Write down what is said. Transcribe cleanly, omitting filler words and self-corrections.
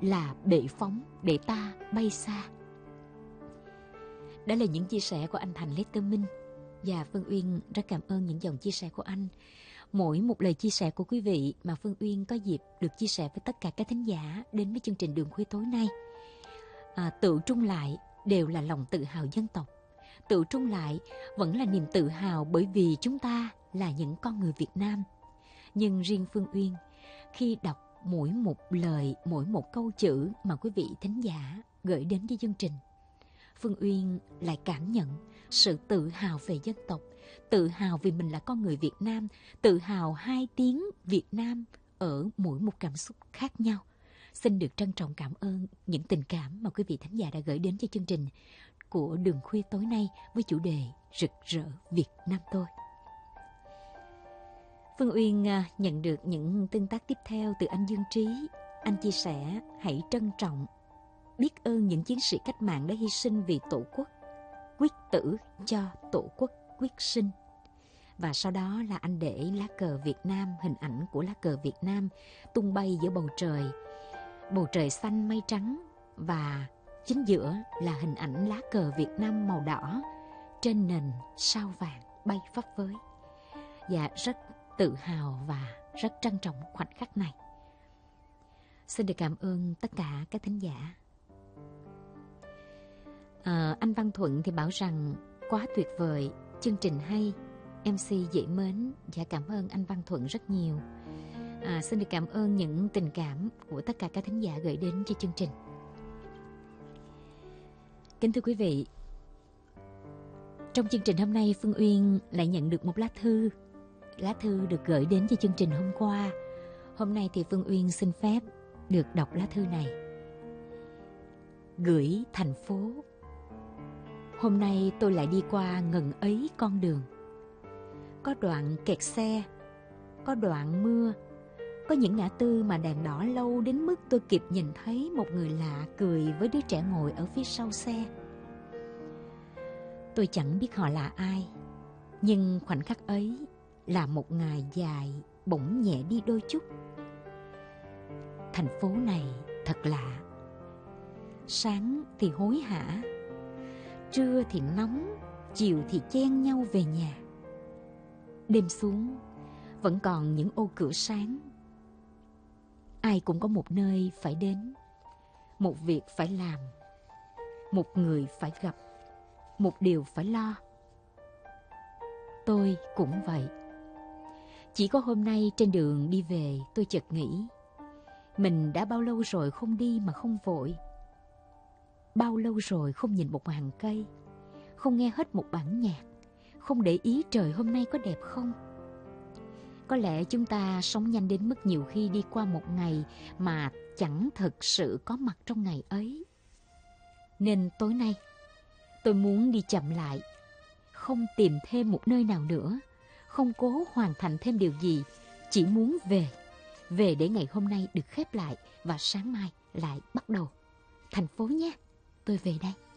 là bệ phóng để ta bay xa. Đó là những chia sẻ của anh Thành Letterman. Và Phương Uyên rất cảm ơn những dòng chia sẻ của anh. Mỗi một lời chia sẻ của quý vị mà Phương Uyên có dịp được chia sẻ với tất cả các thính giả đến với chương trình Đường Khuya tối nay, tự trung lại đều là lòng tự hào dân tộc. Tự trung lại vẫn là niềm tự hào bởi vì chúng ta là những con người Việt Nam. Nhưng riêng Phương Uyên, khi đọc mỗi một lời, mỗi một câu chữ mà quý vị thính giả gửi đến với chương trình, Phương Uyên lại cảm nhận sự tự hào về dân tộc, tự hào vì mình là con người Việt Nam, tự hào hai tiếng Việt Nam ở mỗi một cảm xúc khác nhau. Xin được trân trọng cảm ơn những tình cảm mà quý vị thính giả đã gửi đến cho chương trình của Đường Khuya tối nay với chủ đề Rực rỡ Việt Nam tôi. Phương Uyên nhận được những tương tác tiếp theo từ anh Dương Trí. Anh chia sẻ hãy trân trọng, biết ơn những chiến sĩ cách mạng đã hy sinh vì Tổ quốc, quyết tử cho Tổ quốc quyết sinh. Và sau đó là anh để lá cờ Việt Nam, hình ảnh của lá cờ Việt Nam tung bay giữa bầu trời xanh mây trắng, và chính giữa là hình ảnh lá cờ Việt Nam màu đỏ trên nền sao vàng bay phấp phới. Và rất tự hào và rất trân trọng khoảnh khắc này. Xin được cảm ơn tất cả các thính giả. Anh Văn Thuận thì bảo rằng quá tuyệt vời, chương trình hay, MC dễ mến. Dạ, cảm ơn anh Văn Thuận rất nhiều. Xin được cảm ơn những tình cảm của tất cả các thính giả gửi đến cho chương trình. Kính thưa quý vị, trong chương trình hôm nay Phương Uyên lại nhận được một lá thư. Lá thư được gửi đến cho chương trình hôm qua. Hôm nay thì Phương Uyên xin phép được đọc lá thư này. Gửi thành phố. Hôm nay tôi lại đi qua ngần ấy con đường. Có đoạn kẹt xe, có đoạn mưa, có những ngã tư mà đèn đỏ lâu đến mức tôi kịp nhìn thấy một người lạ cười với đứa trẻ ngồi ở phía sau xe. Tôi chẳng biết họ là ai, nhưng khoảnh khắc ấy là một ngày dài bỗng nhẹ đi đôi chút. Thành phố này thật lạ. Sáng thì hối hả, trưa thì nóng, chiều thì chen nhau về nhà. Đêm xuống vẫn còn những ô cửa sáng. Ai cũng có một nơi phải đến, một việc phải làm, một người phải gặp, một điều phải lo. Tôi cũng vậy. Chỉ có hôm nay trên đường đi về tôi chợt nghĩ, mình đã bao lâu rồi không đi mà không vội. Bao lâu rồi không nhìn một hàng cây, không nghe hết một bản nhạc, không để ý trời hôm nay có đẹp không. Có lẽ chúng ta sống nhanh đến mức nhiều khi đi qua một ngày mà chẳng thực sự có mặt trong ngày ấy. Nên tối nay tôi muốn đi chậm lại, không tìm thêm một nơi nào nữa, không cố hoàn thành thêm điều gì, chỉ muốn về để ngày hôm nay được khép lại và sáng mai lại bắt đầu. Thành phố nhé, tôi về đây.